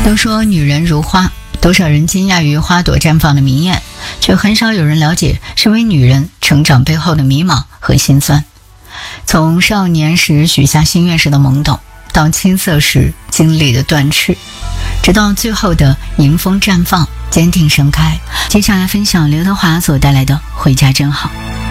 都说女人如花，多少人惊讶于花朵绽放的明艳，却很少有人了解身为女人成长背后的迷茫和心酸。从少年时许下心愿时的懵懂，到青涩时经历的断翅，直到最后的迎风绽放，坚定盛开。接下来分享刘德华所带来的《回家真好》。